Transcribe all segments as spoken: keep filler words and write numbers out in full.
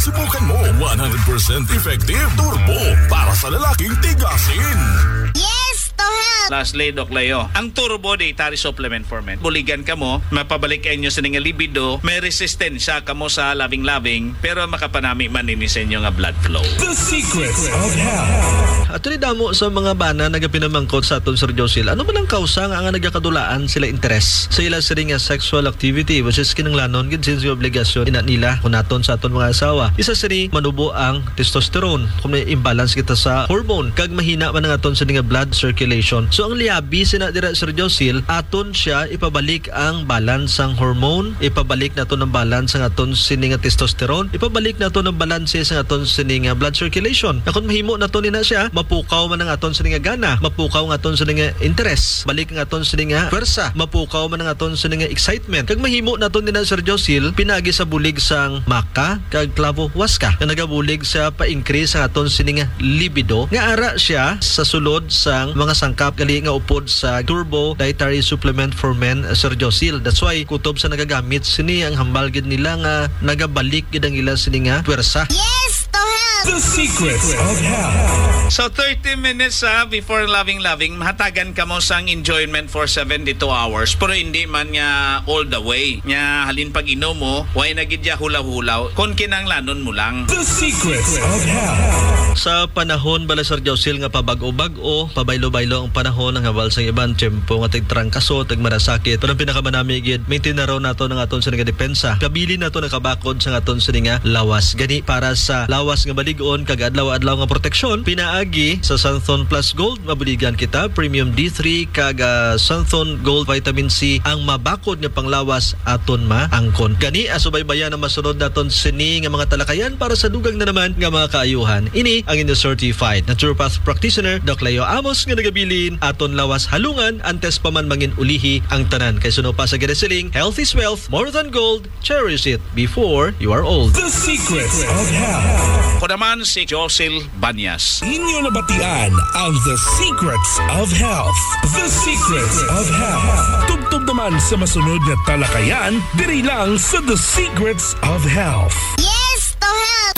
Subukan mo. one hundred percent effective turbo para sa lalaking tigasin. Yes, to help! Lastly, Doc Leo, ang Turbo Dietary Supplement for Men. Buligan ka mo, mapabalik inyo sa nga libido, may resistensya ka mo sa labing-labing, pero makapanami man ini sa inyo nga blood flow. The secrets of health. At rin damo sa mga bana nagapinamangkot sa aton Sir Josil, ano man ang kausa nga nga nagakadulaan sila interes sa ila sila nga sexual activity which is kinanglanon gid since yung obligasyon ina nila kunaton sa aton mga asawa. Isa sini manubo ang testosterone kung may imbalance kita sa hormone kag mahina man ang aton sa nga blood circulation. So ang liabi sina dira Sir Josil aton siya ipabalik ang balance ang hormone, ipabalik naton ang balance ang aton sini nga testosterone, ipabalik naton ang balance sa aton sini nga blood circulation. Kung mahimo naton nina siya mapukaw man ang aton sa nga gana, mapukaw ang aton sa nga interest, balik ang aton sa nga pwersa, mapukaw man ang aton sa nga excitement. Kag mahimo naton nina Sir Josil pinagi sa bulig sang maka kag clavo huasca nga nagabulig sa pa-increase ang aton sa nga libido nga ara siya sa sulod sang mga sangkap gali nga upod sa Turbo Dietary Supplement for Men Sir Josil. That's why kutob sa nagagamit sini ang hambal gid nila nga nagabalik gid ang ila sini nga pwersa. Yes, to help! The secrets of health. So thirty minutes ah, before loving-loving, mahatagan ka mo sang enjoyment for seventy-two hours pero hindi man nga all the way. Nga halin pag inom mo, way na gid ya hulaw-hulaw. Kon kinanglanon mo lang. The secrets of health. Sa panahon bala Sir Josil nga pabago-bago, pabaylo-baylo ang panahon ng habal sa ibang tiyempo nga tigtrangkaso, tigmarasakit. Pero ang pinakamanami gid, maintain na raw nato ng aton sa nga depensa. Kabili nato nakabakod sa aton sa nga lawas. Gani para sa lawas nga baligon kag adlaw-adlaw nga proteksyon, pinaagi sa Santhon Plus Gold mabuligan kita Premium D three kag uh, Santhon Gold Vitamin C ang mabakod nga panglawas aton maangkon. Gani asubaybayan ang masunod naton sini nga mga talakayan para sa dugang na naman nga mga kaayuhan. Ini ang inyong certified naturopath practitioner Doc Leo Amos nga nagabilin aton lawas halungan antes pa man mangin ulihi ang tanan. Kay suno pa sa ginasiling, health is wealth, more than gold, cherish it before you are old. The secrets of health. Ko naman si Josil Banyas. Inyo nabatian ang The Secrets of Health. The Secrets of Health. Tubtub naman sa masunod na talakayan, diri lang sa The Secrets of Health. Yes, to help!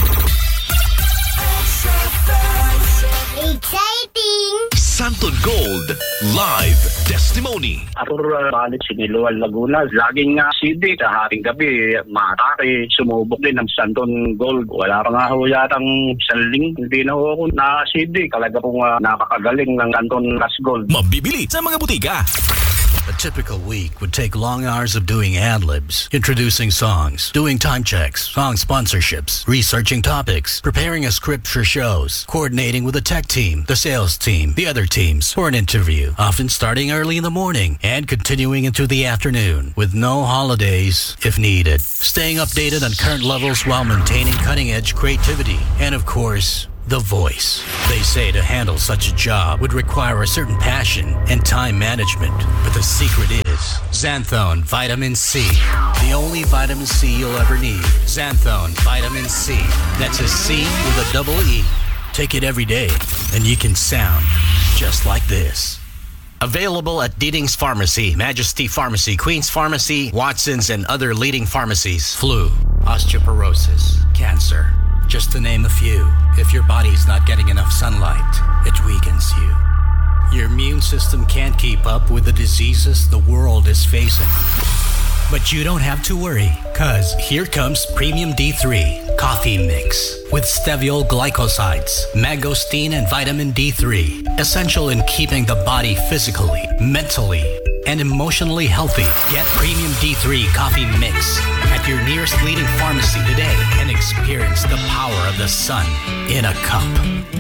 Exciting! Santon Gold Live Testimony. Arur uh, balik Siniluan, Laguna. Laging nga C D sa haring gabi, matake, sumubok din ng Santon Gold. Wala pa nga ho yatang saling, hindi na ho ako na C D. Talaga pong uh, nakakagaling ng Santon Plus Gold. Mabibili sa mga butika. A typical week would take long hours of doing ad-libs, introducing songs, doing time checks, song sponsorships, researching topics, preparing a script for shows, coordinating with the tech team, the sales team, the other teams for an interview, often starting early in the morning and continuing into the afternoon with no holidays if needed. Staying updated on current levels while maintaining cutting-edge creativity and, of course, the voice. They say to handle such a job would require a certain passion and time management. But the secret is Xanthone Vitamin C. The only vitamin C you'll ever need. Xanthone Vitamin C. That's a C with a double E. Take it every day and you can sound just like this. Available at Deedings Pharmacy, Majesty Pharmacy, Queen's Pharmacy, Watson's, and other leading pharmacies. Flu, osteoporosis, cancer. Just to name a few. If your body's not getting enough sunlight, it weakens you. Your immune system can't keep up with the diseases the world is facing. But you don't have to worry, cause here comes Premium D three Coffee Mix with steviol glycosides, mangosteen, and vitamin D three. Essential in keeping the body physically, mentally, and emotionally healthy. Get Premium D three Coffee Mix at your nearest leading pharmacy today and experience the power of the sun in a cup.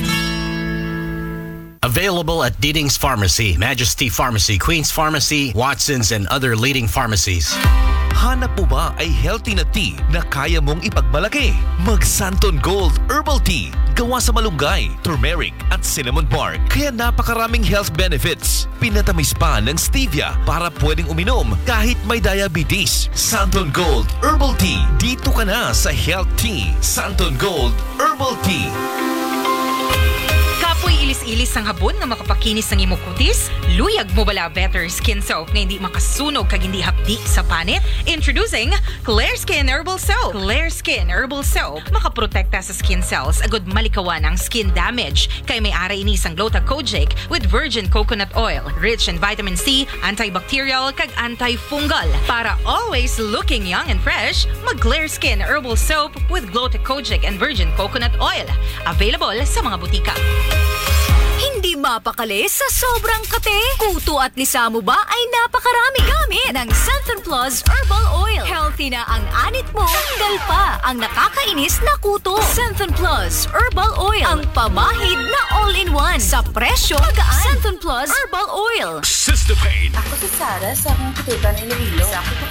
Available at Deedings Pharmacy, Majesty Pharmacy, Queen's Pharmacy, Watson's, and other leading pharmacies. Hanap mo ba ay healthy na tea na kaya mong ipagmalaki? Mag Santon Gold Herbal Tea. Gawa sa malunggay, turmeric at cinnamon bark. Kaya napakaraming health benefits. Pinatamis pa ng stevia para pwedeng uminom kahit may diabetes. Santon Gold Herbal Tea. Dito ka na sa Health Tea. Santon Gold Herbal Tea. Kapoy Ilis-ilis ang habon nga makapakinis ng imong kutis? Luyag mo bala better skin soap nga hindi makasunog kag hindi hapdi sa panit? Introducing Clear Skin Herbal Soap. Clear Skin Herbal Soap makaprotekta sa skin cells agud malikawan ang skin damage kay may ara ini sang Gluta-Kojic with virgin coconut oil, rich in vitamin C, antibacterial kag antifungal. Para always looking young and fresh, mag Clear Skin Herbal Soap with Gluta-Kojic and virgin coconut oil. Available sa mga butika. Hindi mapakali sa sobrang kate. Kuto at lisa mo ba ay napakarami gamit ng Centrum Plus Herbal Oil. Healthy na ang anit mo, tanggal pa ang nakakainis na kuto. Centrum Plus Herbal Oil, ang pamahid na all-in-one sa presyo magaan. Centrum Plus Herbal Oil. Sister Pain. Ako si Sarah sa akong kututan Iloilo. Sa